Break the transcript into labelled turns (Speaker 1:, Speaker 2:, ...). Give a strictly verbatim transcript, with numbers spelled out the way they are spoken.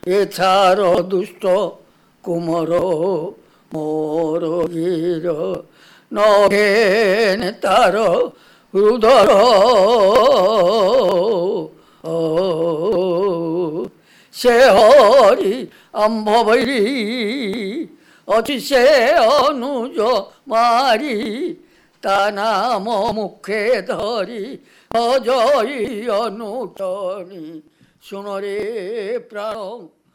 Speaker 1: এছাড় দুষ্ট কুমর মোর গির নঘেন তার রুদর সে হরি আম্ভবৈরী অতি সে অনুজ মারি তা নাম মুখে ধরি অজয়ী অনুটনি শুনরে প্রাণ